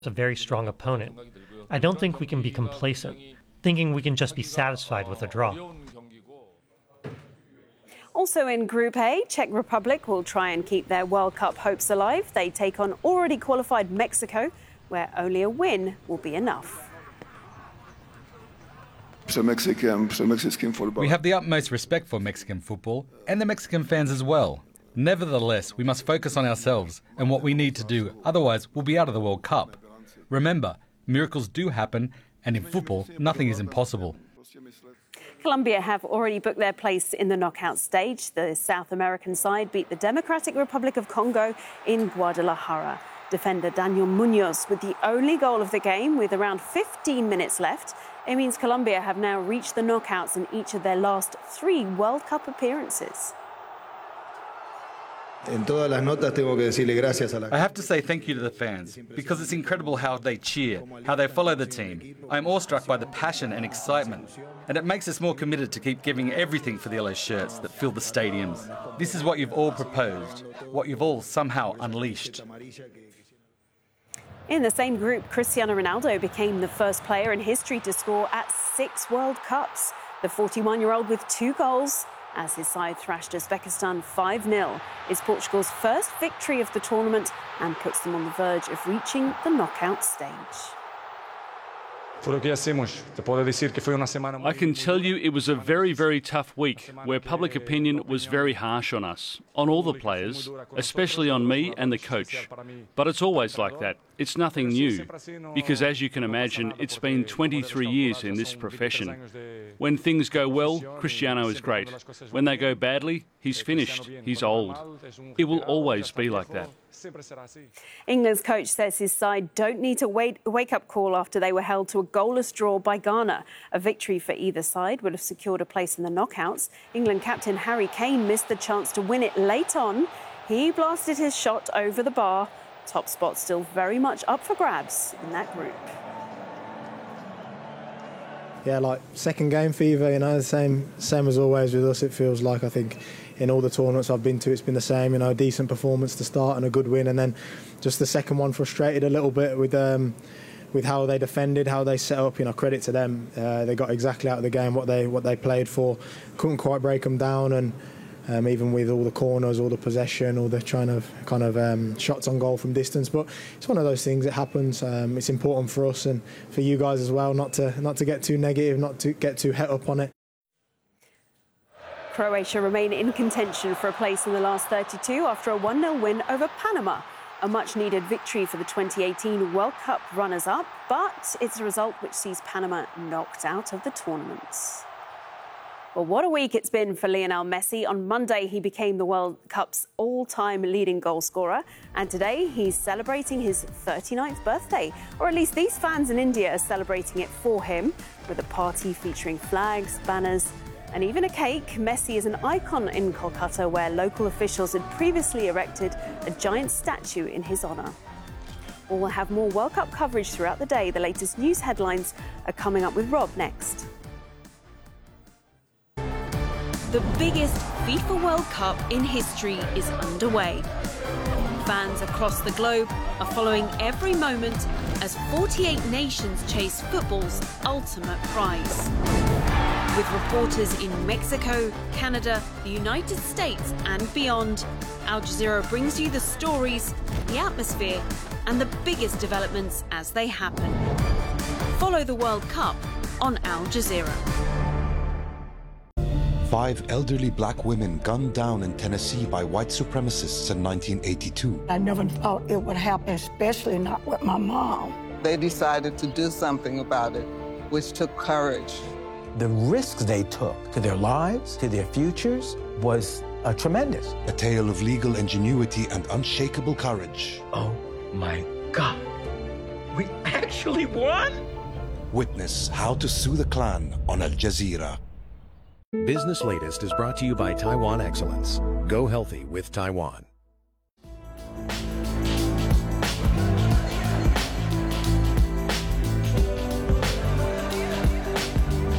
a very strong opponent. I don't think we can be complacent, thinking we can just be satisfied with a draw. Also in Group A, Czech Republic will try and keep their World Cup hopes alive. They take on already qualified Mexico, where only a win will be enough. We have the utmost respect for Mexican football and the Mexican fans as well. Nevertheless, we must focus on ourselves and what we need to do, otherwise we'll be out of the World Cup. Remember, miracles do happen, and in football, nothing is impossible. Colombia have already booked their place in the knockout stage. The South American side beat the Democratic Republic of Congo in Guadalajara. Defender Daniel Munoz with the only goal of the game with around 15 minutes left. It means Colombia have now reached the knockouts in each of their last 3 World Cup appearances. I have to say thank you to the fans, because it's incredible how they cheer, how they follow the team. I am awestruck by the passion and excitement, and it makes us more committed to keep giving everything for the yellow shirts that fill the stadiums. This is what you've all proposed, what you've all somehow unleashed. In the same group, Cristiano Ronaldo became the first player in history to score at 6 World Cups. The 41-year-old with 2 goals, as his side thrashed Uzbekistan 5-0, is Portugal's first victory of the tournament and puts them on the verge of reaching the knockout stage. I can tell you it was a very, very tough week where public opinion was very harsh on us, on all the players, especially on me and the coach. But it's always like that. It's nothing new, because as you can imagine, it's been 23 years in this profession. When things go well, Cristiano is great. When they go badly, he's finished. He's old. It will always be like that. England's coach says his side don't need a wake-up call after they were held to a goalless draw by Ghana. A victory for either side would have secured a place in the knockouts. England captain Harry Kane missed the chance to win it late on. He blasted his shot over the bar. Top spot still very much up for grabs in that group. Yeah, like second game fever, you know, same as always with us. It feels like, I think, in all the tournaments I've been to, it's been the same. You know, a decent performance to start and a good win, and then just the second one frustrated a little bit with how they defended, how they set up. You know, credit to them. They got exactly out of the game what they played for. Couldn't quite break them down, and even with all the corners, all the possession, all the trying to kind of shots on goal from distance. But it's one of those things. It happens. It's important for us and for you guys as well not to get too negative, not to get too het up on it. Croatia remain in contention for a place in the last 32 after a 1-0 win over Panama. A much-needed victory for the 2018 World Cup runners-up, but it's a result which sees Panama knocked out of the tournament. Well, what a week it's been for Lionel Messi. On Monday, he became the World Cup's all-time leading goal scorer. And today, he's celebrating his 39th birthday. Or at least these fans in India are celebrating it for him, with a party featuring flags, banners, and even a cake. Messi is an icon in Kolkata, where local officials had previously erected a giant statue in his honour. We'll have more World Cup coverage throughout the day. The latest news headlines are coming up with Rob next. The biggest FIFA World Cup in history is underway. Fans across the globe are following every moment as 48 nations chase football's ultimate prize. With reporters in Mexico, Canada, the United States and beyond, Al Jazeera brings you the stories, the atmosphere and the biggest developments as they happen. Follow the World Cup on Al Jazeera. 5 elderly black women gunned down in Tennessee by white supremacists in 1982. I never thought it would happen, especially not with my mom. They decided to do something about it, which took courage. The risks they took to their lives, to their futures, was tremendous. A tale of legal ingenuity and unshakable courage. Oh my God. We actually won? Witness How to Sue the Klan on Al Jazeera. Business Latest is brought to you by Taiwan Excellence. Go healthy with Taiwan.